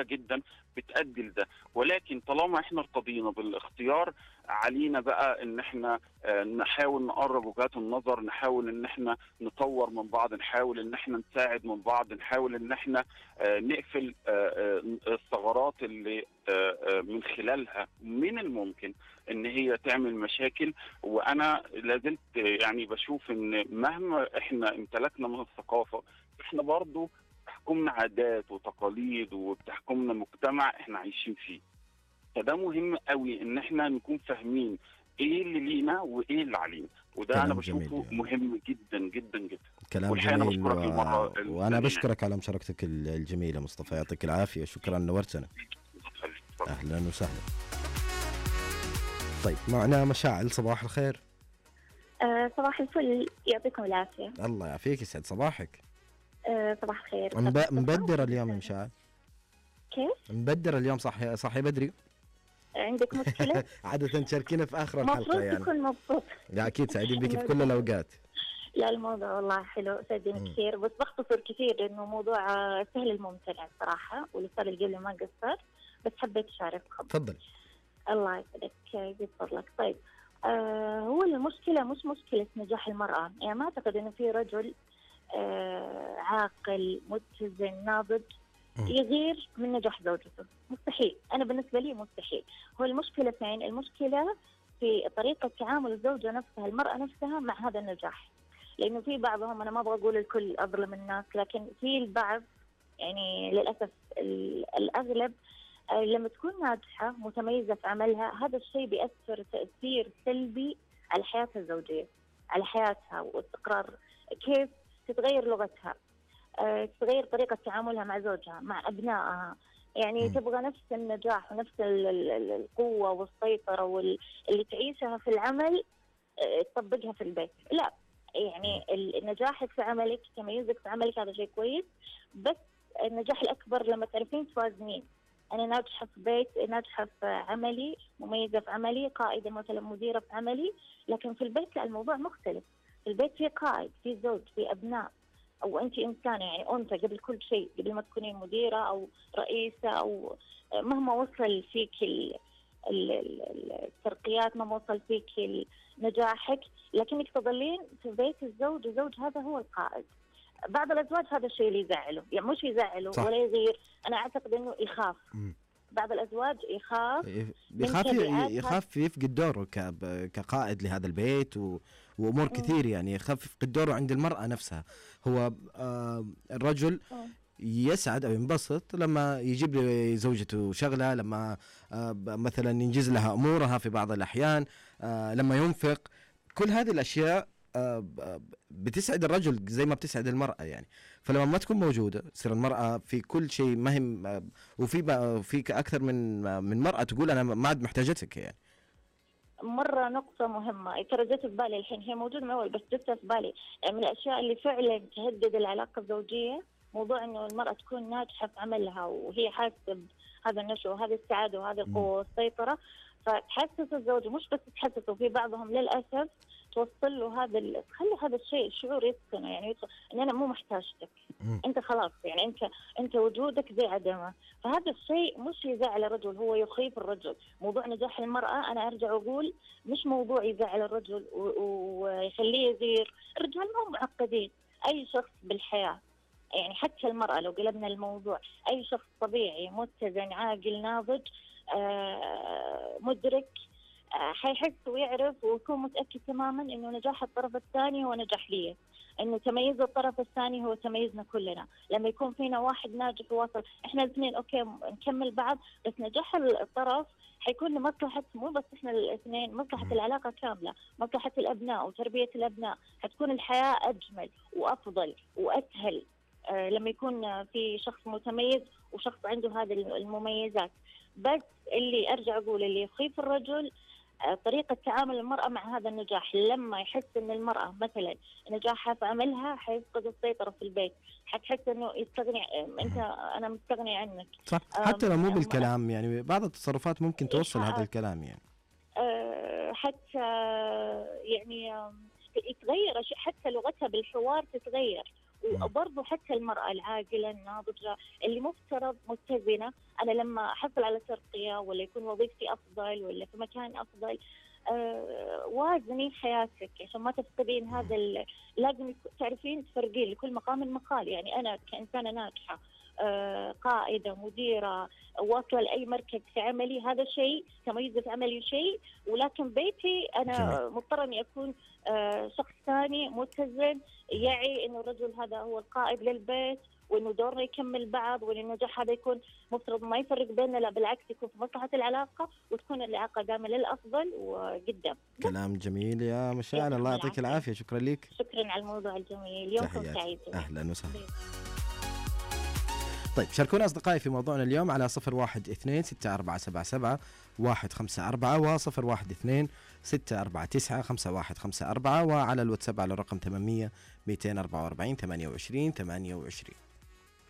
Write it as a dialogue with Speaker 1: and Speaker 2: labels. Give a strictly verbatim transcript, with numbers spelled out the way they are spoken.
Speaker 1: كتيرة جدا بتأدي لده. ولكن طالما احنا ارتضينا بالاختيار، علينا بقى ان احنا آه نحاول نقرب وجهات النظر، نحاول ان احنا نطور من بعض، نحاول ان احنا نساعد من بعض، نحاول ان احنا آه نقفل آه الثغرات اللي آه آه من خلالها من الممكن ان هي تعمل مشاكل. وانا لازلت يعني بشوف ان مهما احنا امتلكنا من الثقافة، احنا برضو بتحكمنا عادات وتقاليد وبتحكمنا مجتمع احنا عايشين فيه. فده مهم قوي ان احنا نكون فاهمين ايه اللي لينا وايه اللي علينا، وده انا بشوفه
Speaker 2: يعني.
Speaker 1: مهم جدا جدا جدا.
Speaker 2: كلام جميل و... وانا بشكرك على مشاركتك الجميلة مصطفى، يعطيك العافية، شكرا، نورتنا. اهلا وسهلا. طيب معنا مشاعل، صباح الخير.
Speaker 3: أه صباح الفل، يعطيكم العافية.
Speaker 2: الله يعافيك، يسعد صباحك.
Speaker 3: أه صباح الخير.
Speaker 2: مب... مبدر اليوم يا مشاعل؟
Speaker 3: كيف؟
Speaker 2: مبدر اليوم، صحي صحي بدري؟
Speaker 3: عندك مشكلة؟
Speaker 2: عادة تشاركينا في آخر الحلقة يعني.
Speaker 3: مبسوط تكون مبسوط.
Speaker 2: لا أكيد، سعيدين بك في كل الأوقات.
Speaker 3: لا الموضوع والله حلو، سعدني كثير، بس بختصر كثير لأنه موضوع سهل الممتنع صراحة، والأستاذ اللي قبل ما قصر، بس حبيت أشارك.
Speaker 2: تفضل.
Speaker 3: الله يسعدك، يزيد فضلك. طيب آه هو المشكلة مش مشكلة نجاح المرأة، يعني ما أعتقد إنه في رجل آه عاقل متزن ناضج يغير من نجاح زوجته، مستحيل. أنا بالنسبة لي مستحيل. هو المشكلة فين؟ المشكلة في طريقة تعامل الزوجة نفسها، المرأة نفسها مع هذا النجاح. لأنه في بعضهم، أنا ما أبغى أقول الكل أظلم الناس، لكن في البعض يعني للأسف الأغلب لما تكون ناجحة متميزة في عملها، هذا الشيء بيأثر تأثير سلبي على حياتها الزوجية، على حياتها واستقرار، كيف تتغير لغتها، أه تتغير طريقة تعاملها مع زوجها، مع أبنائها. يعني م. تبغى نفس النجاح ونفس القوة والسيطرة واللي تعيشها في العمل أه تطبقها في البيت. لا، يعني نجاحك في عملك، تميزك في عملك، هذا شيء كويس، بس النجاح الأكبر لما تعرفين توازنين. أنا ناجحة في بيت، ناجحة في عملي، مميزة في عملي، قائدة مثلا، مديرة في عملي، لكن في البيت لا، الموضوع مختلف. في البيت في قائد، في زوج، في أبناء، أو أنت إنسانة، يعني أنثى قبل كل شيء، قبل ما تكونين مديرة أو رئيسة أو مهما وصل فيك الترقيات، مهما وصل فيك نجاحك، لكنك تظلين في بيت الزوج، الزوج هذا هو القائد. بعض الأزواج هذا الشيء اللي يزعله، يعني مش يزعله صح. ولا يغير، أنا أعتقد إنه يخاف. م. بعض الأزواج يخاف
Speaker 2: يخاف يخاف يفقد دوره كقائد لهذا البيت و... وأمور م. كثير، يعني يخاف يفقد دوره عند المرأة نفسها. هو آه الرجل م. يسعد أو ينبسط لما يجيب زوجته شغلة، لما آه مثلا ينجز لها أمورها في بعض الأحيان، آه لما ينفق، كل هذه الأشياء بتسعد الرجل زي ما بتسعد المرأة يعني. فلما ما تكون موجودة تصير المرأة في كل شيء مهم، وفي في أكثر من من مرأة تقول أنا ما عاد محتاجتك يعني.
Speaker 3: مرة نقطة مهمة ترى جت في بالي الحين، هي موجودة من أول بس جت في بالي. من الأشياء اللي فعلا تهدد العلاقة الزوجية موضوع إنه المرأة تكون ناجحة في عملها وهي حاسة هذا النشوة وهذه السعادة وهذه القوة والسيطرة، فتحسس الزوج، مش بس تحسسه، في بعضهم للأسف توصل له هذا ال... خلي هذا الشيء الشعور يسكنه، يعني يدخل ان انا مو محتاجتك، انت خلاص، يعني انت انت وجودك زي عدمه. فهذا الشيء مش يزعل الرجل، هو يخيف الرجل. موضوع نجاح المرأة انا ارجع اقول مش موضوع يزعل الرجل ويخليه و... يغير. الرجال مو معقدين، اي شخص بالحياة، يعني حتى المرأة لو قلبنا الموضوع، اي شخص طبيعي متزن عاقل ناضج آه مدرك حيحس ويعرف ويكون متأكد تماما إنه نجاح الطرف الثاني هو نجاح ليه، إنه تميز الطرف الثاني هو تميزنا كلنا. لما يكون فينا واحد ناجح وواصل، إحنا الاثنين أوكي نكمل بعض، بس نجاح الطرف حيكون لمصلحة مو بس إحنا الاثنين، مصلحة العلاقة كاملة، مصلحة الأبناء وتربية الأبناء. حتكون الحياة أجمل وأفضل وأسهل آه لما يكون في شخص متميز وشخص عنده هذه المميزات. بس اللي أرجع أقول اللي يخيف الرجل طريقة تعامل المرأة مع هذا النجاح. لما يحس أن المرأة مثلا نجاحها في عملها حيفقد السيطرة في البيت، حتحس أنه يستغني، أنت أنا مستغني عنك.
Speaker 2: صح، حتى لو مو بالكلام، يعني بعض التصرفات ممكن توصل هذا الكلام يعني.
Speaker 3: أه حتى يعني يتغير، حتى لغتها بالحوار تتغير، وبرضه حتى المرأة العاقلة الناضجة اللي مفترض متزنة، أنا لما أحصل على ترقية ولا يكون وظيفتي أفضل ولا في مكان أفضل، آه وازني حياتك عشان ما تفقدين هذا. لازم تعرفين تفرقين لكل مقام مقال. يعني أنا كإنسانة ناجحة، آه قائدة، مديرة، واصلة لأي مركز في عملي، هذا شيء، تميز في عملي شيء، ولكن بيتي أنا جميل. مضطرة أني أكون آه شخص ثاني متزن، يعي أنه الرجل هذا هو القائد للبيت، وانه دورنا يكمل بعض، وان النجاح هذا يكون مفترض ما يفرق بيننا، لا بالعكس يكون في مصلحه العلاقه، وتكون العلاقه دائما للافضل وقدام.
Speaker 2: كلام جميل يا مشاعل، الله يعطيك العافيه. شكرا لك.
Speaker 3: شكرا على الموضوع الجميل، يومكم سعيد.
Speaker 2: اهلا وسهلا. طيب شاركونا أصدقائي في موضوعنا اليوم على صفر واحد اثنين ستة أربعة سبعة سبعة واحد خمسة أربعة وصفر واحد اثنين ستة أربعة تسعة خمسة واحد خمسة أربعة، وعلى الواتساب على الرقم ثمانمية مئتين وأربعة وأربعين ثمانية وعشرين ثمانية وعشرين.